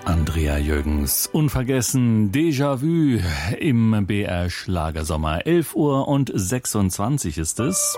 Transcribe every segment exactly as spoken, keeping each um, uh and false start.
Andrea Jürgens, unvergessen, Déjà-vu im B R Schlagersommer. elf Uhr und sechsundzwanzig ist es.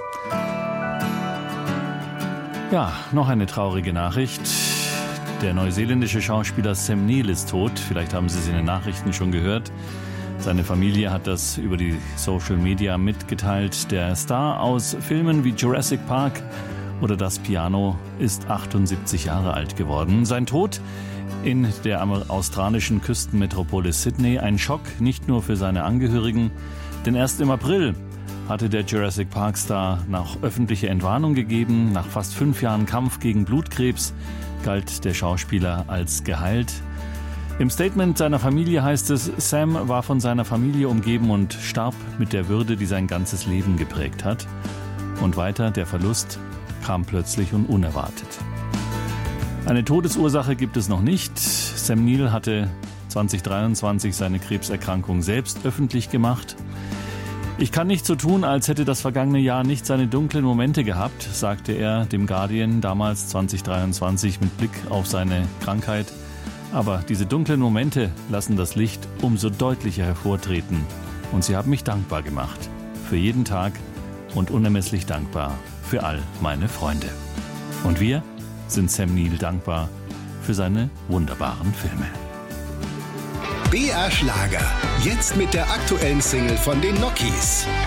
Ja, noch eine traurige Nachricht. Der neuseeländische Schauspieler Sam Neill ist tot. Vielleicht haben Sie es in den Nachrichten schon gehört. Seine Familie hat das über die Social Media mitgeteilt. Der Star aus Filmen wie Jurassic Park oder Das Piano ist achtundsiebzig Jahre alt geworden. Sein Tod in der australischen Küstenmetropole Sydney ein Schock, nicht nur für seine Angehörigen, denn erst im April hatte der Jurassic Park Star nach öffentlicher Entwarnung gegeben. Nach fast fünf Jahren Kampf gegen Blutkrebs galt der Schauspieler als geheilt. Im Statement seiner Familie heißt es, Sam war von seiner Familie umgeben und starb mit der Würde, die sein ganzes Leben geprägt hat. Und weiter, der Verlust kam plötzlich und unerwartet. Eine Todesursache gibt es noch nicht. Sam Neill hatte zwanzig dreiundzwanzig seine Krebserkrankung selbst öffentlich gemacht. Ich kann nicht so tun, als hätte das vergangene Jahr nicht seine dunklen Momente gehabt, sagte er dem Guardian damals zwanzig dreiundzwanzig mit Blick auf seine Krankheit. Aber diese dunklen Momente lassen das Licht umso deutlicher hervortreten. Und sie haben mich dankbar gemacht. Für jeden Tag und unermesslich dankbar für all meine Freunde. Und wir sind Sam Neill dankbar für seine wunderbaren Filme. B R Schlager, jetzt mit der aktuellen Single von den Nokis.